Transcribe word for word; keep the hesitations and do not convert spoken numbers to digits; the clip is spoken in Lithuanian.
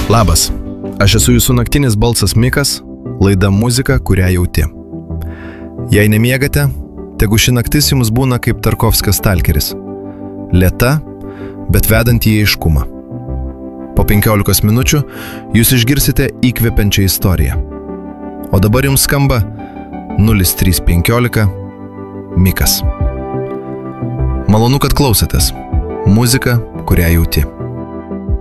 Labas, aš esu jūsų naktinis balsas Mikas, laida muzika, kurią jauti. Jei nemiegate, tegu ši naktis jums būna kaip Tarkovskio stalkeris. Lėta, bet vedanti į aiškumą. Po penkiolikos minučių jūs išgirsite įkvepiančią istoriją. O dabar jums skamba nulis trys penkiolika Mikas. Malonu, kad klausotės. Muzika, kurią jauti.